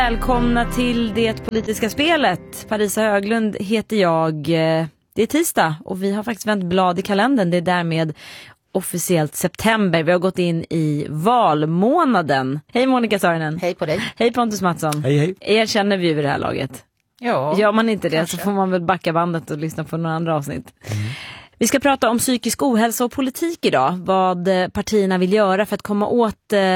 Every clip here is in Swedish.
Välkomna till det politiska spelet. Parisa Höglund heter jag. Det är tisdag och vi har faktiskt vänt blad i kalendern. Det är därmed officiellt september. Vi har gått in i valmånaden. Hej Monica Saarinen. Hej på dig. Hej Pontus Mattsson. Hej hej. Er känner vi vid det här laget. Ja, gör man inte det kanske. så får man väl backa bandet och lyssna på några andra avsnitt. Vi ska prata om psykisk ohälsa och politik idag. Vad partierna vill göra för att komma åt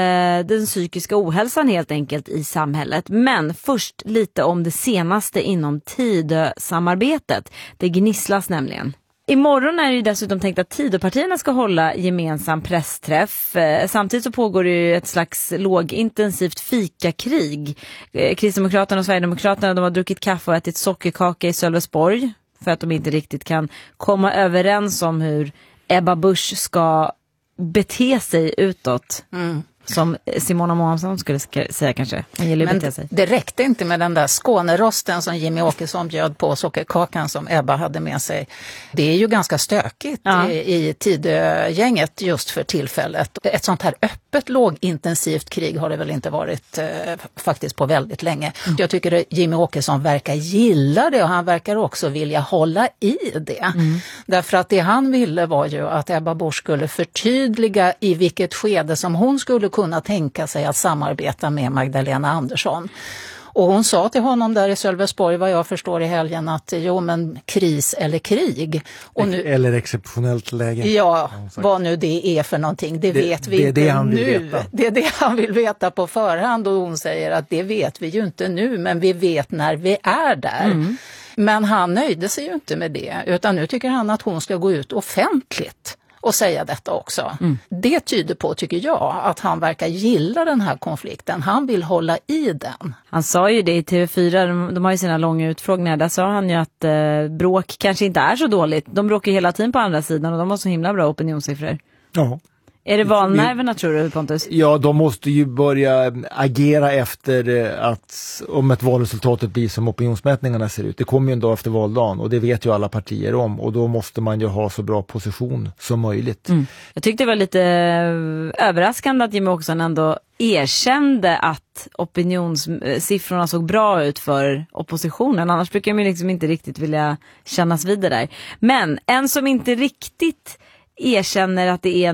den psykiska ohälsan helt enkelt i samhället. Men först lite om det senaste inom Tidösamarbetet. Det gnisslas nämligen. Imorgon är det ju dessutom tänkt att Tidöpartierna ska hålla gemensam pressträff. Samtidigt så pågår det ju ett slags lågintensivt fikakrig. Kristdemokraterna och Sverigedemokraterna, de har druckit kaffe och ätit sockerkaka i Sölvesborg. För att de inte riktigt kan komma överens om hur Ebba Busch ska bete sig utåt. Som Simona Månsson skulle säga kanske. Men det räckte inte med den där Skånerosten som Jimmy Åkesson bjöd på, sockerkakan som Ebba hade med sig. Det är ju ganska stökigt i Tidögänget just för tillfället. Ett sånt här öppet lågintensivt krig har det väl inte varit faktiskt på väldigt länge. Jag tycker att Jimmy Åkesson verkar gilla det och han verkar också vilja hålla i det. Därför att det han ville var ju att Ebba Busch skulle förtydliga i vilket skede som hon skulle kunna tänka sig att samarbeta med Magdalena Andersson. Och hon sa till honom där i Sölvesborg, vad jag förstår i helgen, att jo men kris eller krig. Och nu, eller exceptionellt läge. Ja, vad nu det är för någonting, det vet vi inte nu. Det är det han vill veta på förhand och hon säger att det vet vi ju inte nu men vi vet när vi är där. Men han nöjde sig ju inte med det utan nu tycker han att hon ska gå ut offentligt och säga detta också. Det tyder på, tycker jag, att han verkar gilla den här konflikten. Han vill hålla i den. Han sa ju det i TV4, de har ju sina långa utfrågningar. Där sa han ju att bråk kanske inte är så dåligt. De bråkar hela tiden på andra sidan och de har så himla bra opinionssiffror. Ja. Är det valnerverna tror du, Pontus? Ja, de måste ju börja agera efter att om ett valresultatet blir som opinionsmätningarna ser ut. Det kommer ju en dag efter valdagen och det vet ju alla partier om och då måste man ju ha så bra position som möjligt. Jag tyckte det var lite överraskande att Jimmy Åkesson ändå erkände att opinionssiffrorna såg bra ut för oppositionen. Annars brukar man ju liksom inte riktigt vilja kännas vid det där. Men en som inte riktigt erkänner att det är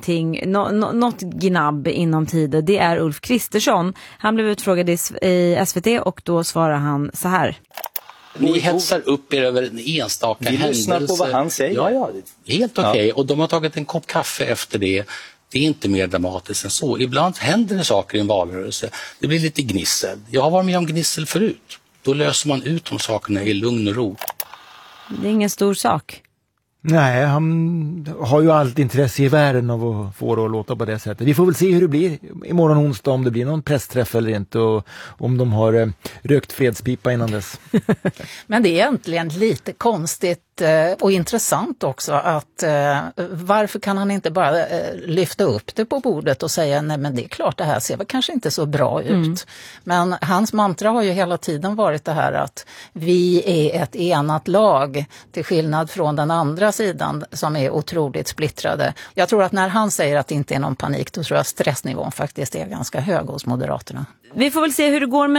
något gnabb inom tiden, det är Ulf Kristersson. Han blev utfrågad i SVT och då svarar han så här. Ni hetsar upp er över en enstaka händelse. Vi lyssnar på vad han säger. Ja, helt okej. Och de har tagit en kopp kaffe efter det. Det är inte mer dramatiskt än så. Ibland händer det saker i en valrörelse. Det blir lite gnissel. Jag har varit med om gnissel förut. Då löser man ut de sakerna i lugn och ro. Det är ingen stor sak. Nej, han har ju allt intresse i världen av att få det att låta på det sättet. Vi får väl se hur det blir imorgon onsdag, om det blir någon pressträff eller inte och om de har rökt fredspipa innan dess. Men det är egentligen lite konstigt och intressant också att varför kan han inte bara lyfta upp det på bordet och säga nej men det är klart det här ser väl kanske inte så bra ut. Men hans mantra har ju hela tiden varit det här att vi är ett enat lag till skillnad från den andra sidan som är otroligt splittrade. Jag tror att när han säger att det inte är någon panik då tror jag stressnivån faktiskt är ganska hög hos Moderaterna. Vi får väl se hur det går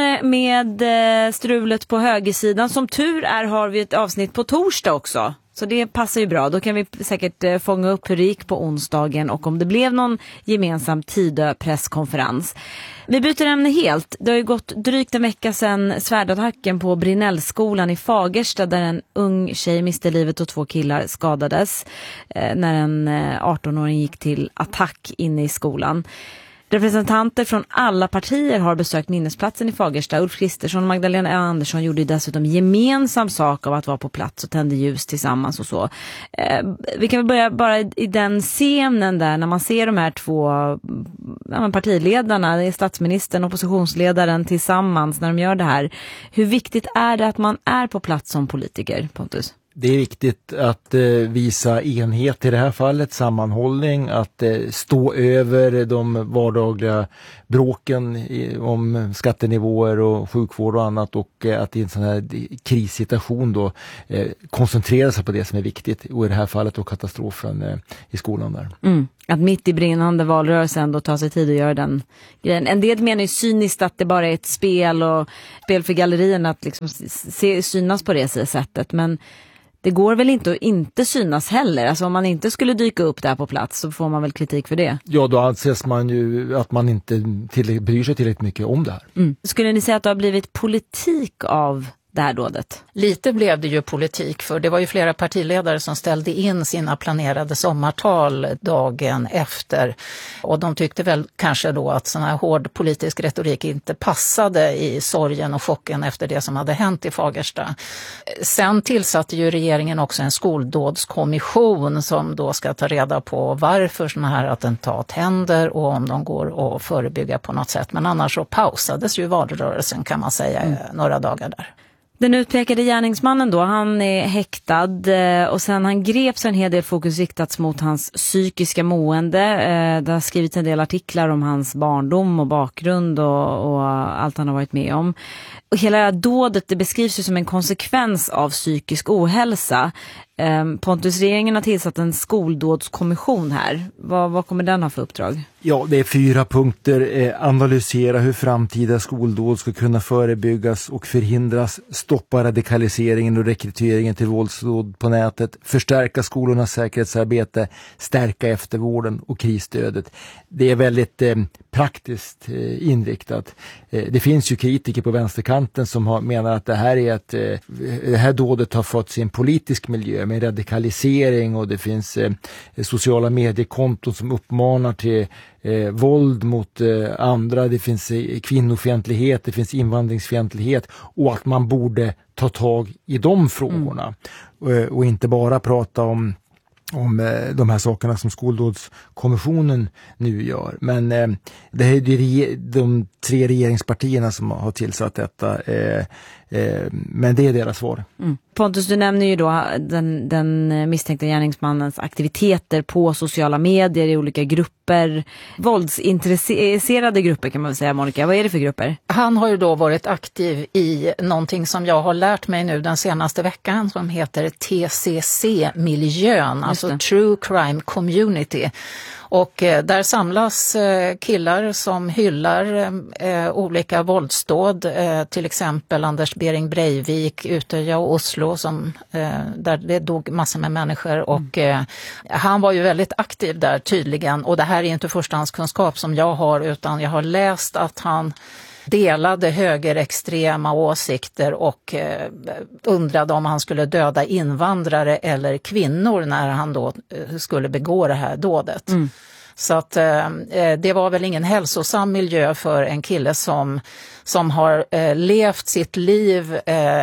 med strulet på högersidan. Som tur är har vi ett avsnitt på torsdag också. Så det passar ju bra. Då kan vi säkert fånga upp hur det gick på onsdagen och om det blev någon gemensam Tidö-presskonferens. Vi byter ämne helt. Det har ju gått drygt en vecka sedan svärdattacken på Brinnellskolan i Fagersta där en ung tjej miste livet och 2 killar skadades när en 18-åring gick till attack inne i skolan. Representanter från alla partier har besökt minnesplatsen i Fagersta. Ulf Kristersson och Magdalena Andersson gjorde dessutom gemensam sak av att vara på plats och tände ljus tillsammans och så. Vi kan väl börja bara i den scenen där när man ser de här 2 partiledarna, det är statsministern och oppositionsledaren tillsammans när de gör det här. Hur viktigt är det att man är på plats som politiker, Pontus? Det är viktigt att visa enhet i det här fallet, sammanhållning, att stå över de vardagliga bråken om skattenivåer och sjukvård och annat, och att i en sån här krissituation då koncentrera sig på det som är viktigt, och i det här fallet då katastrofen i skolan där. Att mitt i brinnande valrörelsen då ta sig tid att göra den grejen. En del menar ju cyniskt att det bara är ett spel och spel för gallerierna att liksom synas på det sättet, men det går väl inte att inte synas heller. Alltså om man inte skulle dyka upp där på plats så får man väl kritik för det. Ja, då anses man ju att man inte bryr sig tillräckligt mycket om det här. Skulle ni säga att det har blivit politik av det här dådet? Lite blev det ju politik, för det var ju flera partiledare som ställde in sina planerade sommartal dagen efter, och de tyckte väl kanske då att sån här hård politisk retorik inte passade i sorgen och chocken efter det som hade hänt i Fagersta. Sen tillsatte ju regeringen också en skoldådskommission som då ska ta reda på varför såna här attentat händer och om de går att förebygga på något sätt. Men annars så pausades ju valrörelsen, kan man säga, några dagar där. Den utpekade gärningsmannen då, han är häktad och sen han greps en hel del fokus riktats mot hans psykiska mående. Det har skrivits en del artiklar om hans barndom och bakgrund och allt han har varit med om. Och hela det här dådet, det beskrivs ju som en konsekvens av psykisk ohälsa. Pontus-regeringen har tillsatt en skoldådskommission här. Vad kommer den ha för uppdrag? Ja, det är 4 punkter. Analysera hur framtida skoldåd ska kunna förebyggas och förhindras. Stoppa radikaliseringen och rekryteringen till våldsdåd på nätet. Förstärka skolornas säkerhetsarbete. Stärka eftervården och krisstödet. Det är väldigt praktiskt inriktat. Det finns ju kritiker på vänsterkanten som menar att det här dådet har fått sin politisk miljö med radikalisering, och det finns sociala mediekonton som uppmanar till våld mot andra, det finns kvinnofientlighet, det finns invandringsfientlighet, och att man borde ta tag i de frågorna och inte bara prata om de här sakerna som skoldådskommissionen nu gör. Men det är de 3 regeringspartierna som har tillsatt detta, men det är deras svar. Pontus, du nämner ju då den misstänkta gärningsmannens aktiviteter på sociala medier i olika grupper, våldsintresserade grupper kan man väl säga, Monica. Vad är det för grupper? Han har ju då varit aktiv i någonting som jag har lärt mig nu den senaste veckan som heter TCC-miljön, alltså True Crime Community. Och där samlas killar som hyllar olika våldsdåd, till exempel Anders Behring Breivik, Utøya och Oslo, där det dog massor med människor, och han var ju väldigt aktiv där tydligen, och det här är inte förstahandskunskap som jag har, utan jag har läst att han delade högerextrema åsikter och undrade om han skulle döda invandrare eller kvinnor när han då skulle begå det här dådet. Så att det var väl ingen hälsosam miljö för en kille som har levt sitt liv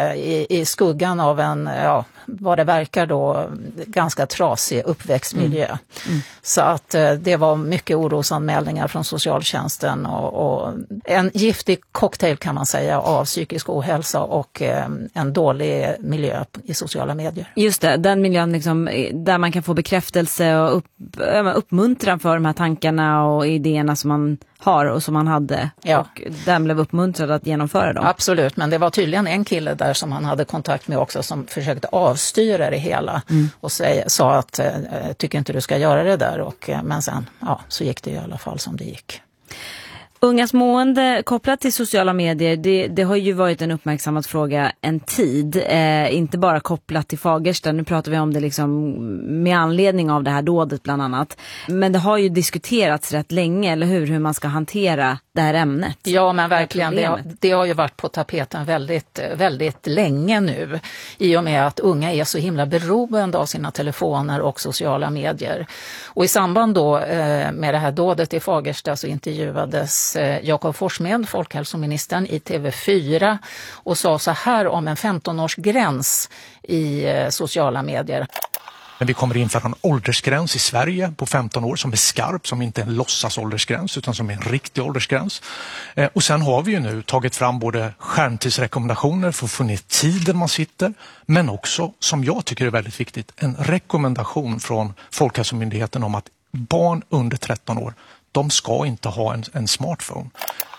i skuggan av en, vad det verkar då, ganska trasig uppväxtmiljö. Så att det var mycket orosanmälningar från socialtjänsten och en giftig cocktail kan man säga av psykisk ohälsa och en dålig miljö i sociala medier. Just det, den miljön liksom, där man kan få bekräftelse och uppmuntran för de här tankarna och idéerna som man har och som han hade, och den blev uppmuntrad att genomföra dem. Absolut, men det var tydligen en kille där som han hade kontakt med också som försökte avstyra det hela och sa att tycker inte du ska göra det där, men sen så gick det i alla fall som det gick. Ungas mående kopplat till sociala medier, det har ju varit en uppmärksammad fråga en tid. Inte bara kopplat till Fagersta, nu pratar vi om det liksom med anledning av det här dådet bland annat. Men det har ju diskuterats rätt länge, eller hur man ska hantera det här ämnet. Ja, men verkligen. Det har ju varit på tapeten väldigt, väldigt länge nu. I och med att unga är så himla beroende av sina telefoner och sociala medier. Och i samband då med det här dådet i Fagersta så intervjuades Jakob Forssmed, folkhälsoministern, i TV4 och sa så här om en 15-årsgräns i sociala medier. Men vi kommer införa en åldersgräns i Sverige på 15 år som är skarp, som inte är en låtsasåldersgräns utan som är en riktig åldersgräns. Och sen har vi ju nu tagit fram både skärmtidsrekommendationer för att få ner tiden man sitter, men också, som jag tycker är väldigt viktigt, en rekommendation från Folkhälsomyndigheten om att barn under 13 år, de ska inte ha en smartphone.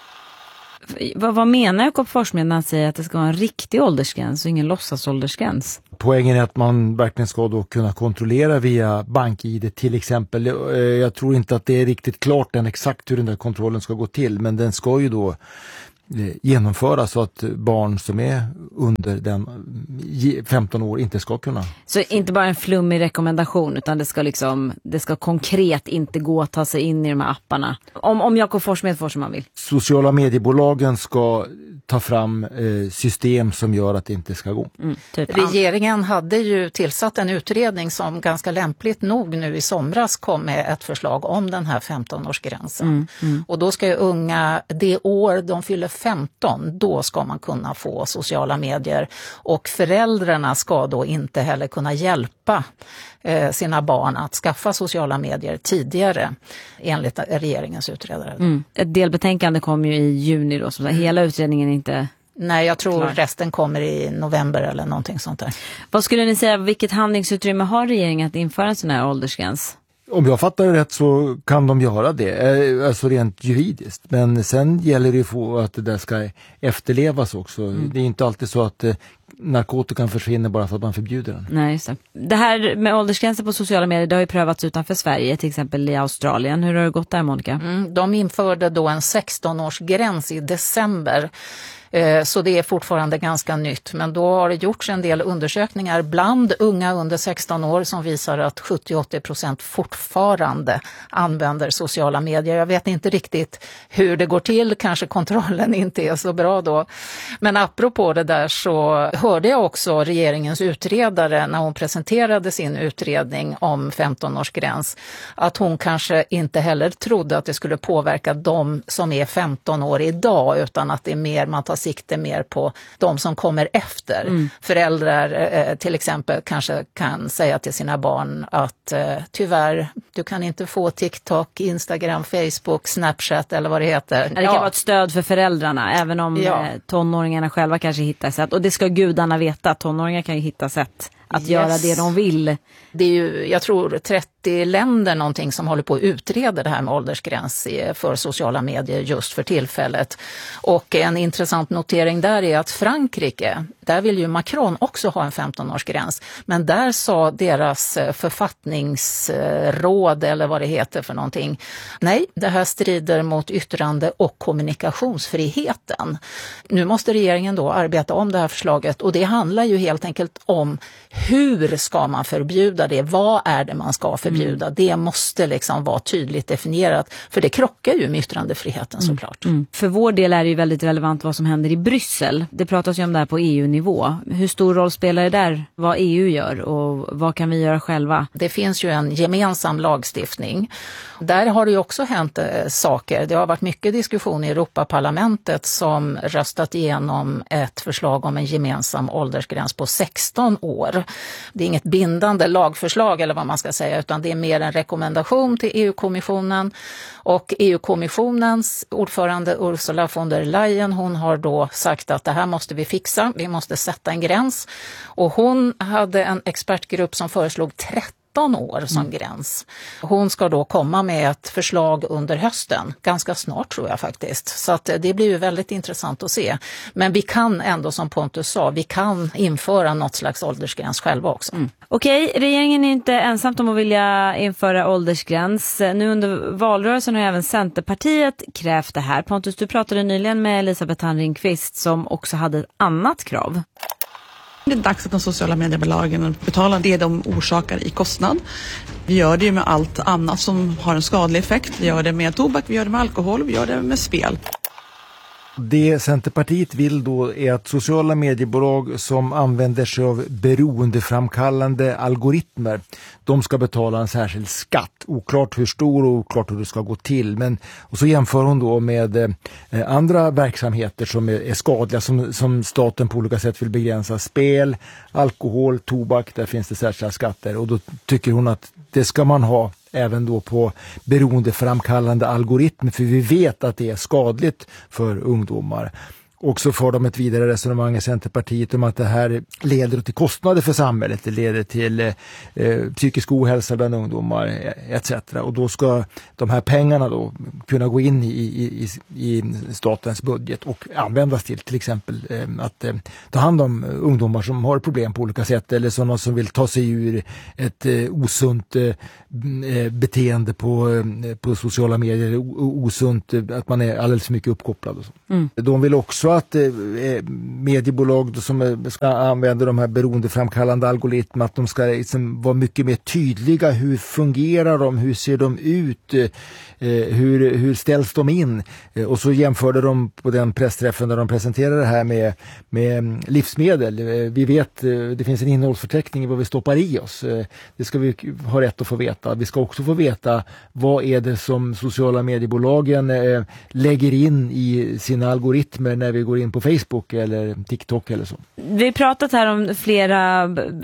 Vad menar Jakob Forssmed när han säger att det ska vara en riktig åldersgräns och ingen låtsasåldersgräns? Poängen är att man verkligen ska då kunna kontrollera via BankID till exempel. Jag tror inte att det är riktigt klart än exakt hur den där kontrollen ska gå till, men den ska ju då genomföras så att barn som är under den 15 år inte ska kunna. Så inte bara en flummig rekommendation, utan det ska konkret inte gå att ta sig in i de här apparna. Om Jakob Forssmed får som man vill. Sociala mediebolagen ska ta fram system som gör att det inte ska gå. Regeringen hade ju tillsatt en utredning som ganska lämpligt nog nu i somras kom med ett förslag om den här 15-årsgränsen. Och då ska ju unga, det år de fyller 15, då ska man kunna få sociala medier, och föräldrarna ska då inte heller kunna hjälpa sina barn att skaffa sociala medier tidigare enligt regeringens utredare. Ett delbetänkande kom ju i juni då, så hela utredningen är inte... Nej, jag tror resten kommer i november eller någonting sånt där. Vad skulle ni säga, vilket handlingsutrymme har regeringen att införa en sån här åldersgräns? Om jag fattar det rätt så kan de göra det, alltså rent juridiskt. Men sen gäller det ju få att det där ska efterlevas också. Det är inte alltid så att narkotikan försvinner bara för att man förbjuder den. Nej, just det. Det här med åldersgränser på sociala medier, det har ju prövats utanför Sverige, till exempel i Australien. Hur har det gått där, Monica? De införde då en 16-årsgräns i december. Så det är fortfarande ganska nytt, men då har det gjorts en del undersökningar bland unga under 16 år som visar att 70-80% fortfarande använder sociala medier. Jag vet inte riktigt hur det går till, kanske kontrollen inte är så bra då. Men apropå det där så hörde jag också regeringens utredare när hon presenterade sin utredning om 15-årsgräns att hon kanske inte heller trodde att det skulle påverka de som är 15 år idag, utan att det är mer, man tar sikte mer på de som kommer efter. Föräldrar till exempel kanske kan säga till sina barn att tyvärr, du kan inte få TikTok, Instagram, Facebook, Snapchat eller vad det heter. Det kan vara ett stöd för föräldrarna, även om tonåringarna själva kanske hittar sätt. Och det ska gudarna veta, att tonåringar kan ju hitta sätt att göra det de vill. Det är ju, jag tror 30 länder någonting som håller på att utreda det här med åldersgräns för sociala medier just för tillfället. Och en intressant notering där är att Frankrike, där vill ju Macron också ha en 15-årsgräns. Men där sa deras författningsråd eller vad det heter för någonting, nej, det här strider mot yttrande- och kommunikationsfriheten. Nu måste regeringen då arbeta om det här förslaget, och det handlar ju helt enkelt om hur ska man förbjuda det? Vad är det man ska förbjuda? Det måste liksom vara tydligt definierat, för det krockar ju med yttrandefriheten såklart. För vår del är det ju väldigt relevant vad som händer i Bryssel. Det pratas ju om det här på EU-nivå. Hur stor roll spelar det där vad EU gör och vad kan vi göra själva? Det finns ju en gemensam lagstiftning. Där har det ju också hänt saker. Det har varit mycket diskussion i Europaparlamentet som röstat igenom ett förslag om en gemensam åldersgräns på 16 år. Det är inget bindande lagförslag eller vad man ska säga, utan det är mer en rekommendation till EU-kommissionen. Och EU-kommissionens ordförande Ursula von der Leyen, hon har då sagt att det här måste vi fixa, vi måste sätta en gräns. Och hon hade en expertgrupp som föreslog 13 år som gräns. Hon ska då komma med ett förslag under hösten, ganska snart tror jag faktiskt. Så att det blir ju väldigt intressant att se. Men vi kan ändå, som Pontus sa, vi kan införa något slags åldersgräns själva också. Okej, regeringen är inte ensamt om att vilja införa åldersgräns. Nu under valrörelsen har även Centerpartiet krävt det här. Pontus, du pratade nyligen med Elisabeth Thand-Ringqvist som också hade ett annat krav. Det är dags att de sociala mediebolagen betalar det de orsakar i kostnad. Vi gör det ju med allt annat som har en skadlig effekt. Vi gör det med tobak, vi gör det med alkohol, vi gör det med spel. Det Centerpartiet vill då är att sociala mediebolag som använder sig av beroendeframkallande algoritmer, de ska betala en särskild skatt. Oklart hur stor och oklart hur det ska gå till. Och så jämför hon då med andra verksamheter som är skadliga, som staten på olika sätt vill begränsa. Spel, alkohol, tobak, där finns det särskilda skatter. Och då tycker hon att det ska man ha även då på beroendeframkallande algoritmer, för vi vet att det är skadligt för ungdomar. Och så får de ett vidare resonemang i Centerpartiet om att det här leder till kostnader för samhället, det leder till psykisk ohälsa bland ungdomar etc. Och då ska de här pengarna då kunna gå in i statens budget och användas till exempel att ta hand om ungdomar som har problem på olika sätt, eller sådana som vill ta sig ur ett osunt beteende på sociala medier, osunt att man är alldeles för mycket uppkopplad och så. De vill också att mediebolag som ska använda de här beroendeframkallande algoritmerna, att de ska liksom vara mycket mer tydliga. Hur fungerar de? Hur ser de ut? Hur ställs de in? Och så jämförde de på den pressträffen där de presenterade det här med livsmedel. Vi vet, det finns en innehållsförteckning i vad vi stoppar i oss. Det ska vi ha rätt att få veta. Vi ska också få veta vad är det som sociala mediebolagen lägger in i sina algoritmer när vi går in på Facebook eller TikTok eller så. Vi har pratat här om flera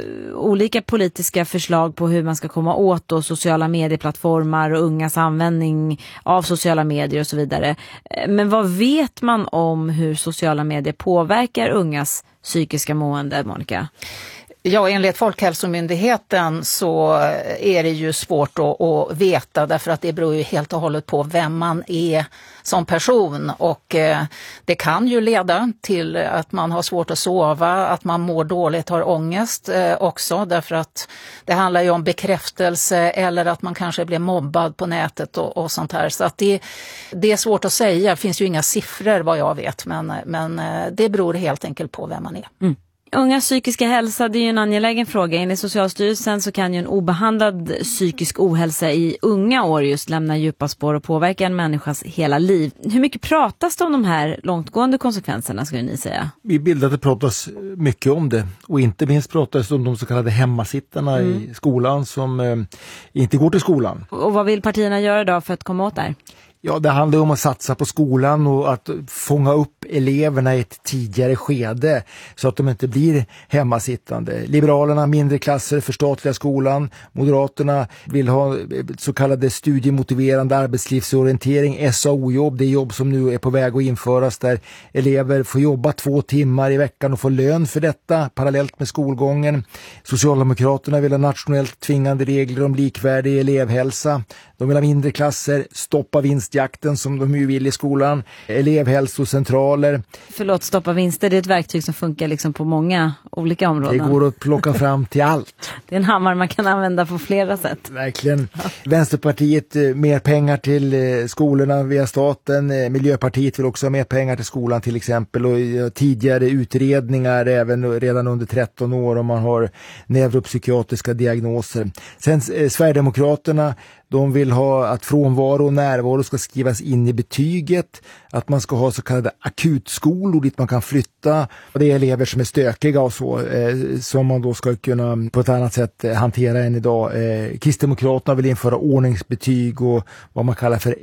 olika politiska förslag på hur man ska komma åt då sociala medieplattformar och ungas användning av sociala medier och så vidare. Men vad vet man om hur sociala medier påverkar ungas psykiska mående, Monica? Ja, enligt Folkhälsomyndigheten så är det ju svårt att veta, därför att det beror ju helt och hållet på vem man är som person, och det kan ju leda till att man har svårt att sova, att man mår dåligt, har ångest också, därför att det handlar ju om bekräftelse eller att man kanske blir mobbad på nätet och sånt här. Så att det är svårt att säga, det finns ju inga siffror vad jag vet, men det beror helt enkelt på vem man är. Mm. Ungas psykiska hälsa, det är ju en angelägen fråga. Enligt Socialstyrelsen så kan ju en obehandlad psykisk ohälsa i unga år just lämna djupa spår och påverka en människas hela liv. Hur mycket pratas det om de här långtgående konsekvenserna, skulle ni säga? I bilden pratas mycket om det, och inte minst pratas det om de så kallade hemmasittarna i skolan som inte går till skolan. Och vad vill partierna göra då för att komma åt det här? Ja, det handlar om att satsa på skolan och att fånga upp eleverna i ett tidigare skede så att de inte blir hemmasittande. Liberalerna, mindre klasser, förstatliga skolan. Moderaterna vill ha så kallade studiemotiverande arbetslivsorientering, SAO-jobb. Det är jobb som nu är på väg att införas där elever får jobba 2 timmar i veckan och få lön för detta parallellt med skolgången. Socialdemokraterna vill ha nationellt tvingande regler om likvärdig elevhälsa. De vill ha mindre klasser, stoppa vinstjakten som de ju vill i skolan, elevhälsocentraler. Förlåt, stoppa vinster, det är ett verktyg som funkar liksom på många olika områden. Det går att plocka fram till allt. Det är en hammare man kan använda på flera sätt. Verkligen. Vänsterpartiet mer pengar till skolorna via staten. Miljöpartiet vill också ha mer pengar till skolan till exempel, och tidigare utredningar även redan under 13 år om man har neuropsykiatriska diagnoser. Sen Sverigedemokraterna, de vill ha att frånvaro och närvaro ska skrivas in i betyget, att man ska ha så kallade akutskolor dit man kan flytta. Och det är elever som är stökiga och så, som man då ska kunna på ett annat sätt hantera än idag. Kristdemokraterna vill införa ordningsbetyg och vad man kallar för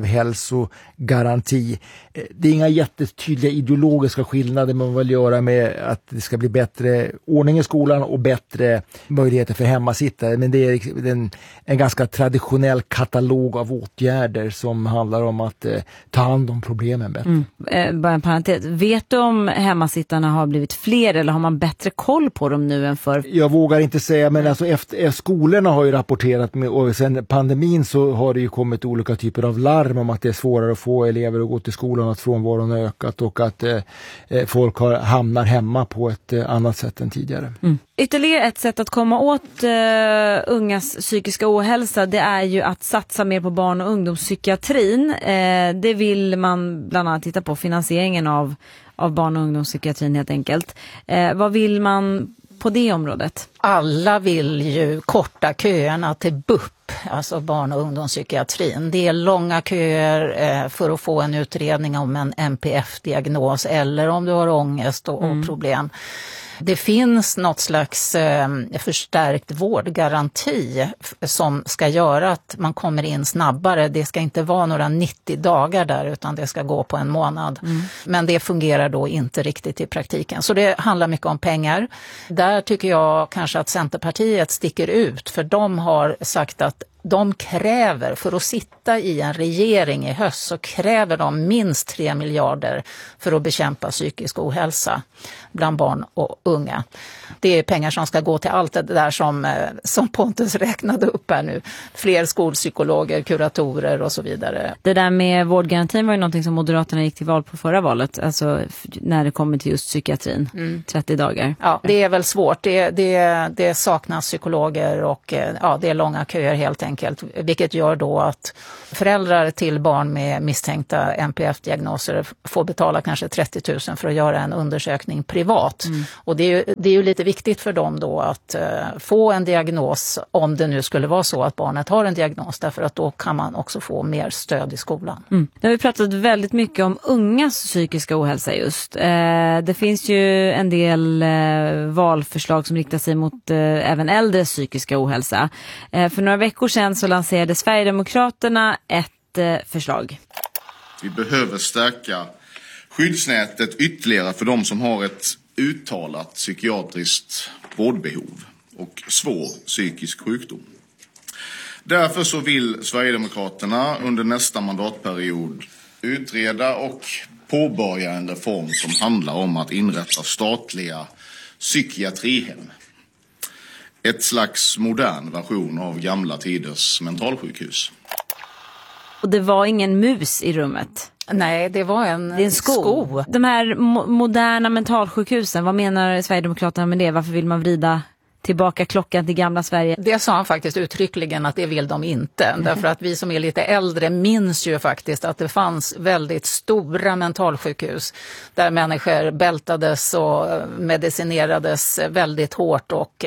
elevhälsogaranti. Det är inga jättetydliga ideologiska skillnader man vill göra med att det ska bli bättre ordning i skolan och bättre möjligheter för hemmasittare. Men det är en ganska traditionell katalog av åtgärder som handlar om att ta hand om problemen bättre. Bara en parentes. Vet du om hemmasittarna har blivit fler eller har man bättre koll på dem nu än förr? Jag vågar inte säga, men alltså efter skolorna har ju rapporterat med, och sen pandemin så har det ju kommit olika typer av larm om att det är svårare att få elever att gå till skolan, att frånvaron har ökat och att folk hamnar hemma på ett annat sätt än tidigare. Ytterligare ett sätt att komma åt ungas psykiska ohälsa, det är ju att satsa mer på barn- och ungdomspsykiatrin. Det vill man bland annat titta på finansieringen av barn- och ungdomspsykiatrin helt enkelt. Vad vill man på det området? Alla vill ju korta köerna till BUP, alltså barn- och ungdomspsykiatrin. Det är långa köer för att få en utredning om en NPF-diagnos eller om du har ångest och problem. Det finns något slags förstärkt vårdgaranti som ska göra att man kommer in snabbare. Det ska inte vara några 90 dagar där utan det ska gå på en månad. Men det fungerar då inte riktigt i praktiken. Så det handlar mycket om pengar. Där tycker jag kanske att Centerpartiet sticker ut, för de har sagt att de kräver, för att sitta i en regering i höst, så kräver de minst 3 miljarder för att bekämpa psykisk ohälsa bland barn och unga. Det är pengar som ska gå till allt det där som Pontus räknade upp här nu. Fler skolpsykologer, kuratorer och så vidare. Det där med vårdgarantin var ju någonting som Moderaterna gick till val på förra valet, alltså när det kommer till just psykiatrin, 30 dagar. Ja, det är väl svårt. Det saknas psykologer och det är långa köer helt enkelt, vilket gör då att föräldrar till barn med misstänkta NPF-diagnoser får betala kanske 30 000 för att göra en undersökning privat. Och det är ju lite viktigt för dem då att få en diagnos, om det nu skulle vara så att barnet har en diagnos, därför att då kan man också få mer stöd i skolan. Nu har vi pratat väldigt mycket om ungas psykiska ohälsa just. Det finns ju en del valförslag som riktar sig mot även äldres psykiska ohälsa. För några veckor sedan så lanserade Sverigedemokraterna ett förslag. Vi behöver stärka skyddsnätet ytterligare för de som har ett uttalat psykiatriskt vårdbehov och svår psykisk sjukdom. Därför så vill Sverigedemokraterna under nästa mandatperiod utreda och påbörja en reform som handlar om att inrätta statliga psykiatrihem. Ett slags modern version av gamla tiders mentalsjukhus. Och det var ingen mus i rummet? Nej, det var en sko. De här moderna mentalsjukhusen, vad menar Sverigedemokraterna med det? Varför vill man vrida tillbaka klockan till gamla Sverige? Det sa han faktiskt uttryckligen att det vill de inte. Därför att vi som är lite äldre minns ju faktiskt att det fanns väldigt stora mentalsjukhus där människor bältades och medicinerades väldigt hårt och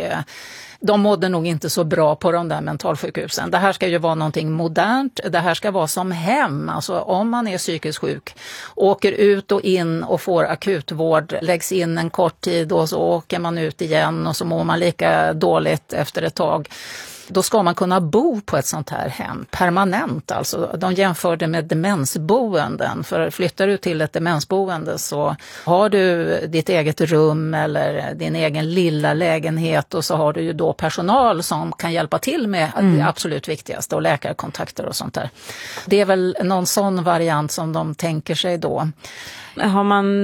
de mådde nog inte så bra på de där mentalsjukhusen. Det här ska ju vara någonting modernt. Det här ska vara som hem. Alltså om man är psykiskt sjuk, åker ut och in och får akutvård, läggs in en kort tid och så åker man ut igen och så mår man lika dåligt efter ett tag. Då ska man kunna bo på ett sånt här hem permanent. Alltså, de jämförde med demensboenden. För flyttar du till ett demensboende så har du ditt eget rum eller din egen lilla lägenhet och så har du ju då personal som kan hjälpa till med det absolut viktigaste och läkarkontakter och sånt där. Det är väl någon sån variant som de tänker sig då. Har man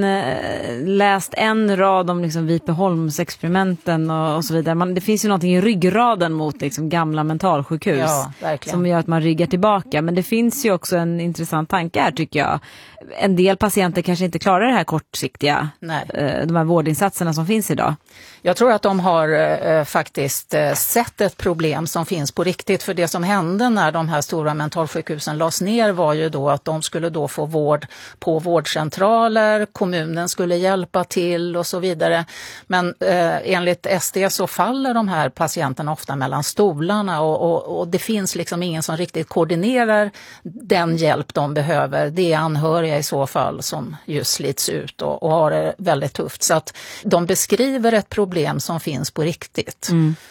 läst en rad om liksom Vipeholmsexperimenten och så vidare? Det finns ju någonting i ryggraden mot liksom gamla mentalsjukhus som gör att man ryggar tillbaka. Men det finns ju också en intressant tanke här tycker jag. En del patienter kanske inte klarar det här kortsiktiga, de här vårdinsatserna som finns idag. Jag tror att de har faktiskt sett ett problem som finns på riktigt. För det som hände när de här stora mentalsjukhusen lades ner var ju då att de skulle då få vård på vårdcentraler, kommunen skulle hjälpa till och så vidare. Men enligt SD så faller de här patienterna ofta mellan stolarna och det finns liksom ingen som riktigt koordinerar den hjälp de behöver. Det är anhöriga i så fall som just slits ut och har det väldigt tufft. Så att de beskriver ett problem som finns på riktigt.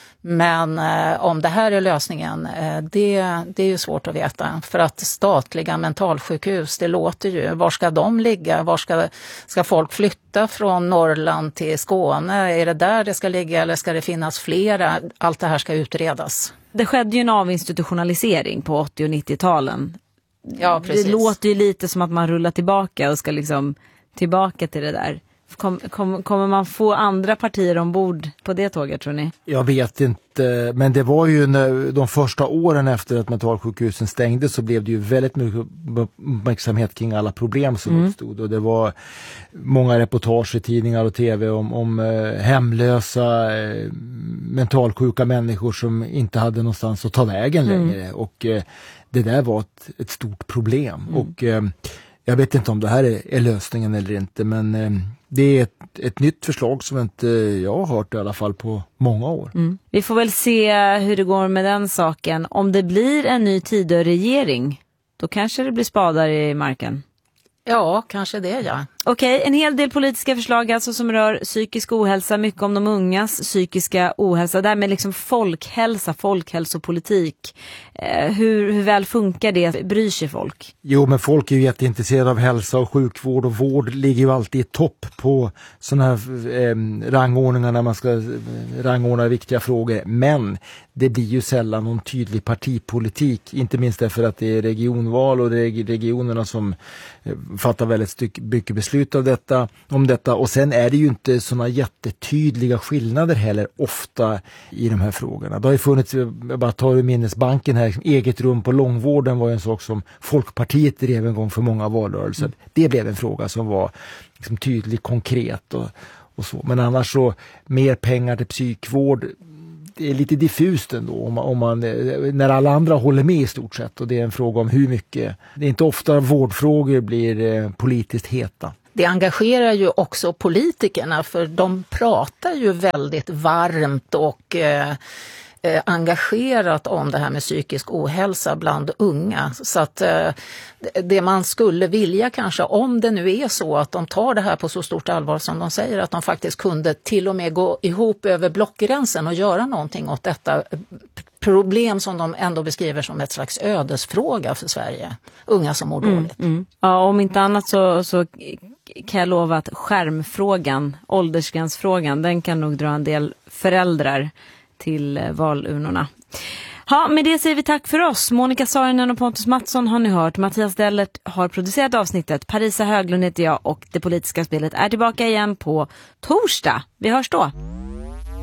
Men om det här är lösningen, det är ju svårt att veta. För att statliga mentalsjukhus, det låter ju, var ska de ligga? Var ska folk flytta från Norrland till Skåne? Är det där det ska ligga eller ska det finnas flera? Allt det här ska utredas. Det skedde ju en avinstitutionalisering på 80- och 90-talen. Ja, precis. Det låter ju lite som att man rullar tillbaka och ska liksom tillbaka till det där. Kommer man få andra partier ombord på det tåget, tror ni? Jag vet inte, men det var ju när de första åren efter att mentalsjukhusen stängdes så blev det ju väldigt mycket uppmärksamhet kring alla problem som uppstod. Och det var många reportage i tidningar och tv om hemlösa, mentalsjuka människor som inte hade någonstans att ta vägen längre. Och det där var ett stort problem. Och jag vet inte om det här är lösningen eller inte, men Det är ett nytt förslag som inte jag har hört i alla fall på många år. Vi får väl se hur det går med den saken. Om det blir en ny Tidöregering, då kanske det blir spadar i marken. Ja, kanske det, ja. Okej, en hel del politiska förslag alltså som rör psykisk ohälsa, mycket om de ungas psykiska ohälsa. Därmed liksom folkhälsa, folkhälsopolitik. Hur väl funkar det? Bryr sig folk? Jo, men folk är ju jätteintresserade av hälsa och sjukvård, och vård ligger ju alltid i topp på sådana här rangordningar när man ska rangordna viktiga frågor. Men det blir ju sällan någon tydlig partipolitik, inte minst därför att det är regionval och det är regionerna som fattar väldigt mycket beslut om detta. Och sen är det ju inte såna jättetydliga skillnader heller ofta i de här frågorna. Det har ju funnits, jag bara tar minnesbanken här, eget rum på långvården var ju en sak som Folkpartiet drev en gång för många valrörelser. Det blev en fråga som var liksom tydlig, konkret och så. Men annars så, mer pengar till psykvård, det är lite diffust ändå om man, när alla andra håller med i stort sett, och det är en fråga om hur mycket. Det är inte ofta vårdfrågor blir politiskt heta. Det engagerar ju också politikerna, för de pratar ju väldigt varmt och engagerat om det här med psykisk ohälsa bland unga. Så att det man skulle vilja kanske, om det nu är så att de tar det här på så stort allvar som de säger, att de faktiskt kunde till och med gå ihop över blockgränsen och göra någonting åt detta problem som de ändå beskriver som ett slags ödesfråga för Sverige. Unga som mår dåligt. Ja, om inte annat så kan jag lova att skärmfrågan, åldersgränsfrågan, den kan nog dra en del föräldrar till valurnorna. Ja, med det säger vi tack för oss. Monica Saarinen och Pontus Mattsson har ni hört. Mattias Dellert har producerat avsnittet. Parisa Höglund heter jag och Det politiska spelet är tillbaka igen på torsdag. Vi hörs då.